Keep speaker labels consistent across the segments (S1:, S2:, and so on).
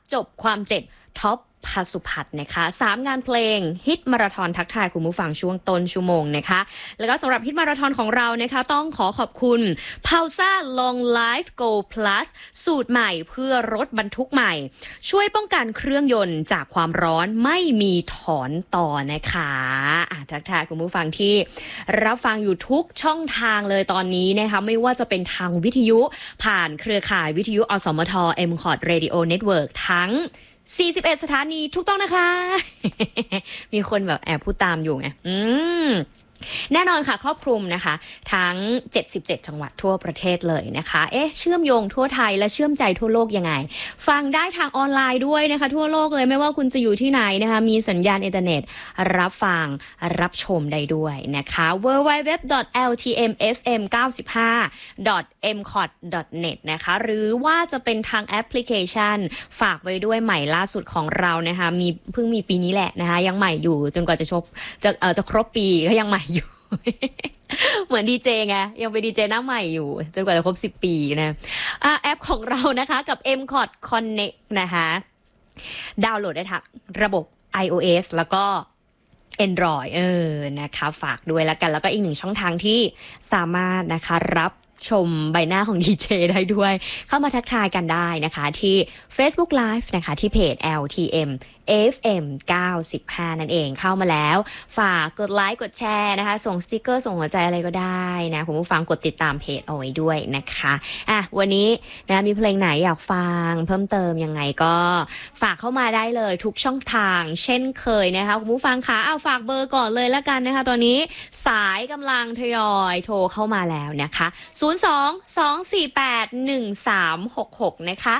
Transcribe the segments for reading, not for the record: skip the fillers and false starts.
S1: จบความเจ็บท็อปพาสุพัฒน์นะคะ3งานเพลงฮิตมาราธอนทักทายคุณผู้ฟังช่วงต้นชั่วโมงนะคะแล้วก็สำหรับฮิตมาราธอนของเรานะคะต้องขอบคุณ Pausa Long Life Go Plus สูตรใหม่เพื่อรถบรรทุกใหม่ช่วยป้องกันเครื่องยนต์จากความร้อนไม่มีถอนต่อนะคะทักทายคุณผู้ฟังที่รับฟังอยู่ทุกช่องทางเลยตอนนี้นะคะไม่ว่าจะเป็นทางวิทยุผ่านเครือข่ายวิทยุอสมท MCOT Radio Network ทั้ง41 สถานีถูกต้องนะคะ มีคนแบบแอบพูดตามอยู่ไงแน่นอนค่ะครอบคลุมนะคะทั้ง77จังหวัดทั่วประเทศเลยนะคะเชื่อมโยงทั่วไทยและเชื่อมใจทั่วโลกยังไงฟังได้ทางออนไลน์ด้วยนะคะทั่วโลกเลยไม่ว่าคุณจะอยู่ที่ไหนนะคะมีสัญญาณอินเทอร์เน็ตรับฟังรับชมได้ด้วยนะคะ www.ltmfm95.mcot.net นะคะหรือว่าจะเป็นทางแอปพลิเคชันฝากไว้ด้วยใหม่ล่าสุดของเรานะคะเพิ่งมีปีนี้แหละนะคะยังใหม่อยู่จนกว่าจะครบปีก็ยังใหม่อยู่ เหมือนดีเจไงยังเป็นดีเจหน้าใหม่อยู่จนกว่าจะครบ10 ปีนะแอปของเรานะคะกับ MCOT Connect นะคะดาวน์โหลดได้ทั้งระบบ iOS แล้วก็ Android นะคะฝากด้วยแล้วกันแล้วก็อีกหนึ่งช่องทางที่สามารถนะคะรับชมใบหน้าของดีเจได้ด้วยเข้ามาทักทายกันได้นะคะที่ Facebook Live นะคะที่เพจ LTM FM 95นั่นเองเข้ามาแล้วฝากกดไลค์กดแชร์นะคะส่งสติกเกอร์ส่งหัวใจอะไรก็ได้นะคุณผู้ฟังกดติดตามเพจเอาไว้ด้วยนะคะวันนี้นะมีเพลงไหนอยากฟังเพิ่มเติมยังไงก็ฝากเข้ามาได้เลยทุกช่องทางเช่นเคยนะคะคุณผู้ฟังคะฝากเบอร์ก่อนเลยละกันนะคะตอนนี้สายกำลังทยอยโทรเข้ามาแล้วนะคะ02-248-1366นะคะ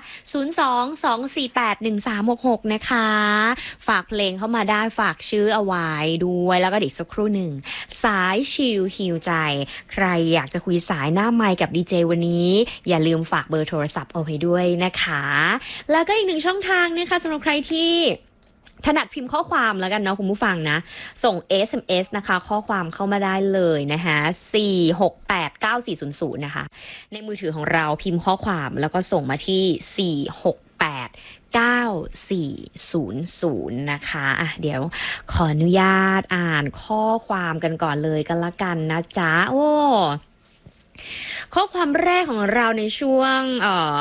S1: 02-248-1366นะคะฝากเพลงเข้ามาได้ฝากชื่อเอาไว้ด้วยแล้วก็อีกสักครู่หนึ่งสายชิลฮิวใจใครอยากจะคุยสายหน้าไมค์กับดีเจวันนี้อย่าลืมฝากเบอร์โทรศัพท์เอาไว้ด้วยนะคะแล้วก็อีกหนึ่งช่องทางนะคะสำหรับใครที่ถนัดพิมพ์ข้อความแล้วกันเนาะคุณผู้ฟังนะส่ง SMS นะคะข้อความเข้ามาได้เลยนะคะ4689400นะคะในมือถือของเราพิมพ์ข้อความแล้วก็ส่งมาที่4689400นะคะเดี๋ยวขออนุญาตอ่านข้อความกันก่อนเลยกันละกันนะจ๊ะข้อความแรกของเราในช่วง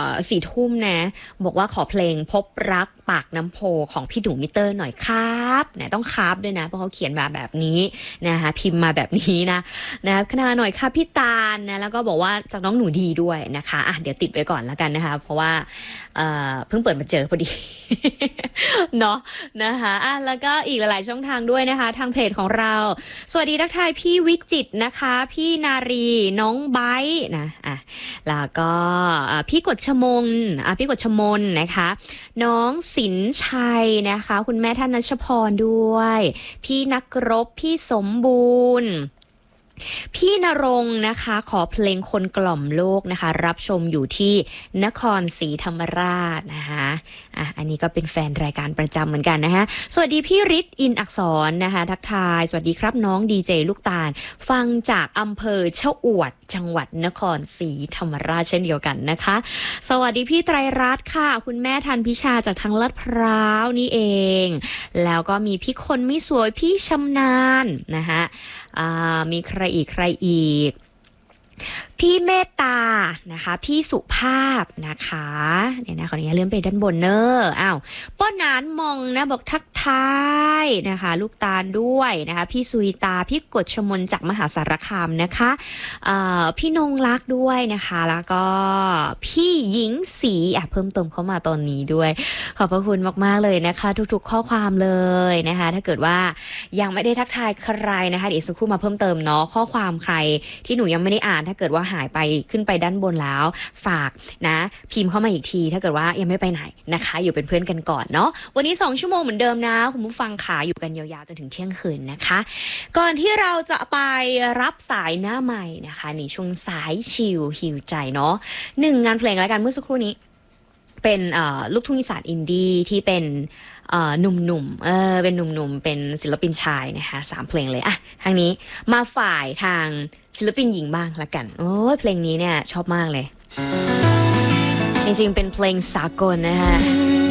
S1: 4 ทุ่มนะบอกว่าขอเพลงพบรักปากน้ำโพของพี่หนูมิเตอร์หน่อยครับนะต้องครับด้วยนะเพราะเขาเขียนมาแบบนี้นะคะพิมพ์มาแบบนี้นะขนาดหน่อยค่ะพี่ตาลนะแล้วก็บอกว่าจากน้องหนูดีด้วยนะคะเดี๋ยวติดไว้ก่อนแล้วกันนะคะเพราะว่าเพิ่งเปิดมาเจอพอดี เนาะนะคะแล้วก็อีกหลายๆช่องทางด้วยนะคะทางเพจของเราสวัสดีทักทายพี่วิจิตรนะคะพี่นารีน้องไบท์นะแล้วก็พี่กฎชมนนะคะน้องสินชัยนะคะคุณแม่ท่านนัชพรด้วยพี่นักรบพี่สมบูรณ์พี่ณรงค์นะคะขอเพลงคนกล่อมโลกนะคะรับชมอยู่ที่นครศรีธรรมราชนะคะอันนี้ก็เป็นแฟนรายการประจำเหมือนกันนะคะสวัสดีพี่ฤทธิ์อินอักษรนะคะทักทายสวัสดีครับน้องดีเจลูกตาลฟังจากอำเภอชะอวดจังหวัดนครศรีธรรมราชเช่นเดียวกันนะคะสวัสดีพี่ไตรรัตน์ค่ะคุณแม่ทันพิชาจากทางลาดพร้าวนี่เองแล้วก็มีพี่คนไม่สวยพี่ชำนาญนะคะมีใครอีกพี่เมตตานะคะพี่สุภาพนะคะเนี่ยนะขออนุญาตเลื่อนไปด้านบนเนอะป้อนานมองนะบอกทักทายนะคะลูกตาลด้วยนะคะพี่สุยตาพี่กฎชมนจากมหาสารคามนะคะพี่นงรักด้วยนะคะแล้วก็พี่หญิงศรีเพิ่มเติมเข้ามาตอนนี้ด้วยขอบพระคุณมากๆเลยนะคะทุกๆข้อความเลยนะคะถ้าเกิดว่ายังไม่ได้ทักทายใครนะคะเดี๋ยวสักครู่มาเพิ่มเติมเนาะข้อความใครที่หนูยังไม่ได้อ่านถ้าเกิดว่าหายไปขึ้นไปด้านบนแล้วฝากนะพิมพ์เข้ามาอีกทีถ้าเกิดว่ายังไม่ไปไหนนะคะอยู่เป็นเพื่อนกันก่อนเนาะวันนี้2 ชั่วโมงเหมือนเดิมนะคุณผู้ฟังขาอยู่กันยาวๆจนถึงเที่ยงคืนนะคะก่อนที่เราจะไปรับสายหน้าใหม่นะคะในช่วงสายชิลฮิวใจเนาะ1 งานเพลงแล้วกันเมื่อสักครู่นี้เป็นลูกทุ่งอีสานอินดี้ที่เป็นหนุ่มๆเป็นหนุ่มๆเป็นศิลปินชายนะคะ3 เพลงเลยทางนี้มาฝ่ายทางศิลปินหญิงบ้างละกันโอ้ยเพลงนี้เนี่ยชอบมากเลยจริงๆเป็นเพลงสากลนะคะ